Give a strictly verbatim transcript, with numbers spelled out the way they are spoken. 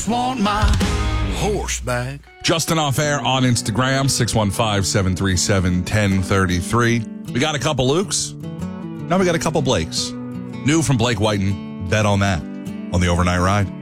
Want my horseback. Justin Off Air on Instagram, six one five, seven three seven, one zero three three. We got a couple Lukes. Now we got a couple Blakes. New from Blake Whiten. Bet on that on the overnight ride.